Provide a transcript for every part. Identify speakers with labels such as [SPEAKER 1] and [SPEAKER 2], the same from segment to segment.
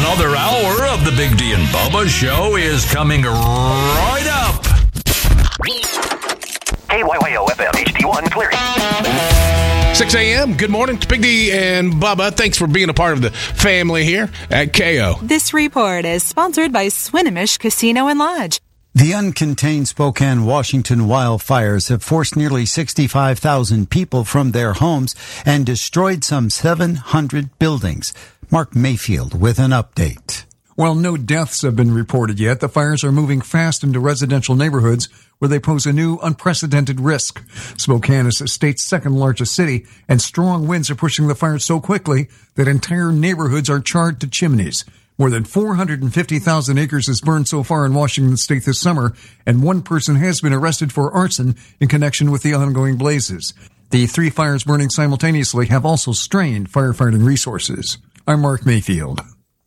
[SPEAKER 1] Another hour of the Big D and Bubba Show is coming right up.
[SPEAKER 2] KYYO FM HD1 clearing.
[SPEAKER 3] 6 a.m. Good morning. It's Big D and Bubba. Thanks for being a part of the family here at KO.
[SPEAKER 4] This report is sponsored by Swinomish Casino and Lodge.
[SPEAKER 5] The uncontained Spokane, Washington wildfires have forced nearly 65,000 people from their homes and destroyed some 700 buildings. Mark Mayfield with an update.
[SPEAKER 6] While no deaths have been reported yet, the fires are moving fast into residential neighborhoods where they pose a new unprecedented risk. Spokane is the state's second largest city, and strong winds are pushing the fires so quickly that entire neighborhoods are charred to chimneys. More than 450,000 acres is burned so far in Washington state this summer, and one person has been arrested for arson in connection with the ongoing blazes. The three fires burning simultaneously have also strained firefighting resources. I'm Mark Mayfield.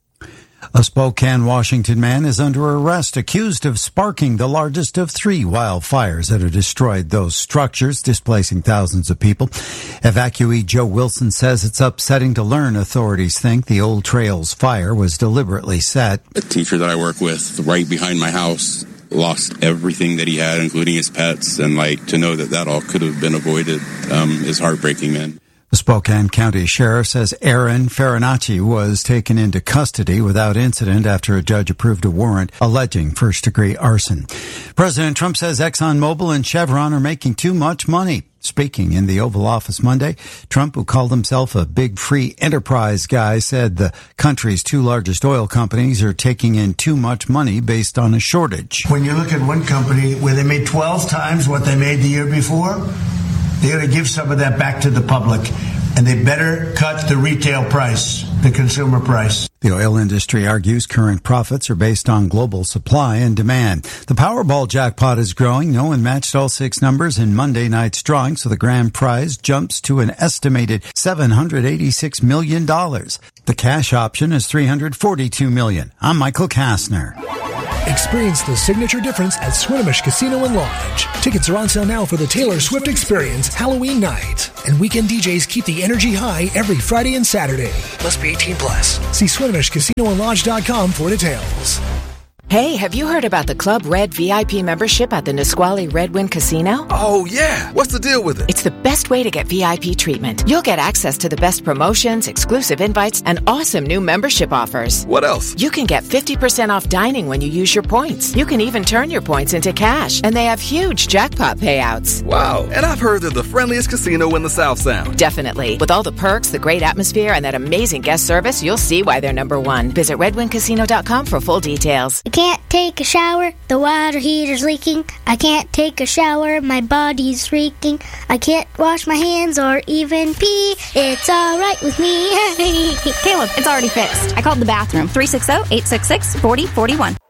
[SPEAKER 5] A Spokane, Washington man is under arrest, accused of sparking the largest of three wildfires that have destroyed those structures, displacing thousands of people. Evacuee Joe Wilson says it's upsetting to learn authorities think the Old Trails fire was deliberately set.
[SPEAKER 7] A teacher that I work with right behind my house lost everything that he had, including his pets, and to know that all could have been avoided is heartbreaking, man.
[SPEAKER 5] The Spokane County Sheriff says Aaron Farinacci was taken into custody without incident after a judge approved a warrant alleging first-degree arson. President Trump says ExxonMobil and Chevron are making too much money. Speaking in the Oval Office Monday, Trump, who called himself a big free enterprise guy, said the country's two largest oil companies are taking in too much money based on a shortage.
[SPEAKER 8] When you look at one company where they made 12 times what they made the year before, they got to give some of that back to the public, and they better cut the retail price, the consumer price.
[SPEAKER 5] The oil industry argues current profits are based on global supply and demand. The Powerball jackpot is growing. No one matched all six numbers in Monday night's drawing, so the grand prize jumps to an estimated $786 million. The cash option is $342 million. I'm Michael Kastner.
[SPEAKER 9] Experience the signature difference at Swinomish Casino and Lodge. Tickets are on sale now for the Taylor Swift Experience Halloween night. And weekend DJs keep the energy high every Friday and Saturday. Must be 18 plus. See SwinomishCasinoandLodge.com for details.
[SPEAKER 10] Hey, have you heard about the Club Red VIP membership at the Nisqually Redwind Casino?
[SPEAKER 11] Oh, yeah. What's the deal with it?
[SPEAKER 10] It's the best way to get VIP treatment. You'll get access to the best promotions, exclusive invites, and awesome new membership offers.
[SPEAKER 11] What else?
[SPEAKER 10] You can get 50% off dining when you use your points. You can even turn your points into cash, and they have huge jackpot payouts.
[SPEAKER 11] Wow. And I've heard they're the friendliest casino in the South Sound.
[SPEAKER 10] Definitely. With all the perks, the great atmosphere, and that amazing guest service, you'll see why they're number one. Visit redwindcasino.com for full details.
[SPEAKER 12] I can't take a shower, the water heater's leaking. I can't take a shower, my body's reeking. I can't wash my hands or even pee. It's alright with me.
[SPEAKER 13] Caleb, it's already fixed. I called the bathroom. 360-866-4041.